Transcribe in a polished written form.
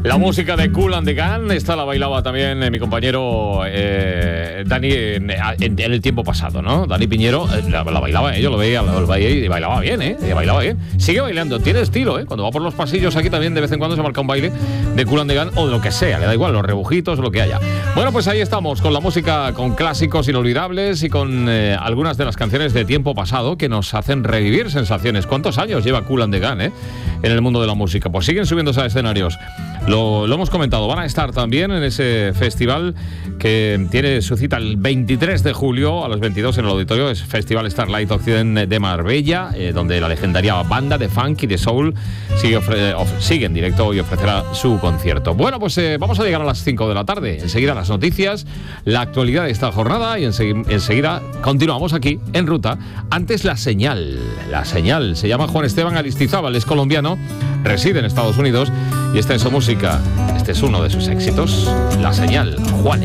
La música de Kool and the Gang, esta la bailaba también mi compañero Dani en el tiempo pasado, ¿no? Dani Piñero la bailaba, yo lo veía y bailaba bien, y bailaba bien. Sigue bailando, tiene estilo, cuando va por los pasillos aquí también de vez en cuando se marca un baile de Kool and the Gang o de lo que sea, le da igual, los rebujitos o lo que haya. Bueno, pues ahí estamos con la música, con clásicos inolvidables y con algunas de las canciones de tiempo pasado que nos hacen revivir sensaciones. ¿Cuántos años lleva Kool and the Gang, en el mundo de la música? Pues siguen subiéndose a escenarios. Lo hemos comentado, van a estar también en ese festival que tiene su cita el 23 de julio a las 22 en el auditorio. Es Festival Starlight Occident de Marbella, donde la legendaria banda de funk y de soul sigue en directo y ofrecerá su concierto. Bueno, pues vamos a llegar a las 5 de la tarde. Enseguida las noticias, la actualidad de esta jornada y enseguida continuamos aquí en ruta. Antes la señal. La señal. Se llama Juan Esteban Aristizábal, es colombiano, reside en Estados Unidos y esta es su música. Este es uno de sus éxitos, La Señal, Juanes.